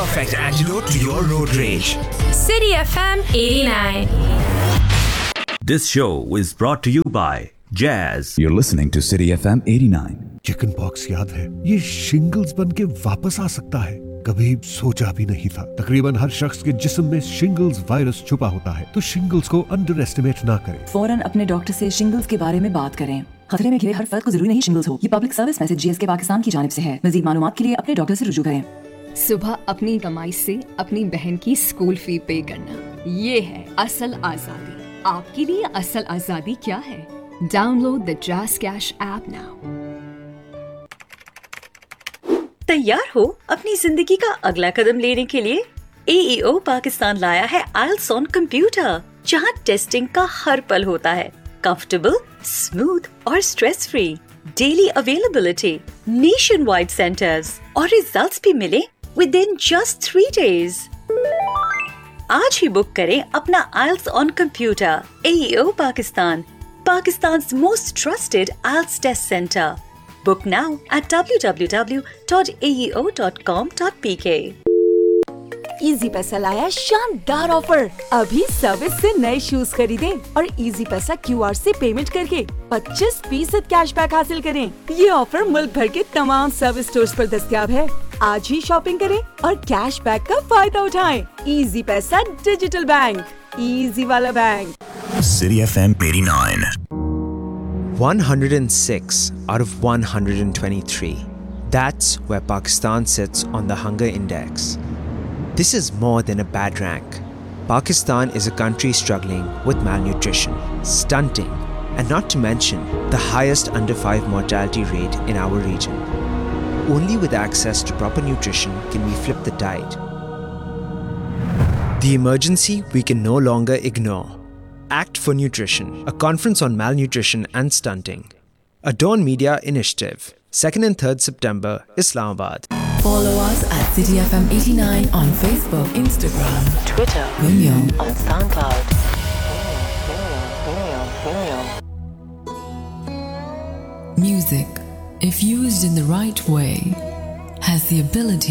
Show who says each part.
Speaker 1: perfect antidote to your road rage.
Speaker 2: City FM 89.
Speaker 3: This show is brought to you by Jazz.
Speaker 4: You're listening to City FM 89.
Speaker 5: Chicken pox याद है? ये shingles बन के वापस आ सकता है। कभी सोचा भी नहीं था। तकरीबन हर शख्स के जिस्म में शिंगल्स वायरस छुपा होता है, तो शिंगल्स को अंडर एस्टिमेट ना करें।
Speaker 6: फौरन अपने डॉक्टर से शिंगल्स के बारे में बात करें। खतरे में घिरे हर फर्द को जरूरी नहीं शिंगल्स हो। ये public service message GSK Pakistan की जानिब से है। मजीद मालूमात के लिए अपने डॉक्टर से रुजू करें।
Speaker 7: सुबह अपनी कमाई से अपनी बहन की स्कूल फी पे करना, ये है असल आजादी। आपके लिए असल आजादी क्या है? Download the jazz cash app now.
Speaker 8: तैयार हो अपनी जिंदगी का अगला कदम लेने के लिए? AEO पाकिस्तान लाया है IELTS ऑन कंप्यूटर, जहां टेस्टिंग का हर पल होता है। कंफर्टेबल, स्मूथ और stress free. Daily availability, nation wide centres और रिजल्ट्स भी मिले विद इन जस्ट 3 days। आज ही बुक करें अपना IELTS on computer. AEO Pakistan, Pakistan's most trusted IELTS test center. Book now at www.aeo.com.pk।
Speaker 9: Easy पैसा लाया शानदार ऑफर। अभी सर्विस से नए शूज खरीदें और इजी पैसा QR से पेमेंट करके 25% कैशबैक हासिल करें। ये ऑफर मुल्क भर के तमाम सर्विस स्टोर्स पर दस्तयाब है। आज ही शॉपिंग करें और कैशबैक का फायदा उठाएं। इजी पैसा डिजिटल बैंक, इजी वाला bank.
Speaker 1: City FM 89.
Speaker 10: 106 out of 123. That's where Pakistan sits on the hunger index. This is more than a bad rank. Pakistan is a country struggling with malnutrition, stunting, and not to mention the highest under 5 mortality rate in our region. Only with access to proper nutrition can we flip the tide. The emergency we can no longer ignore. Act for Nutrition, a conference on malnutrition and stunting. A Dawn Media initiative. 2nd and 3rd September, Islamabad.
Speaker 6: Follow us at City FM 89 on Facebook, Instagram, Twitter, Vimeo, on SoundCloud. Music, if used in the right way, has the ability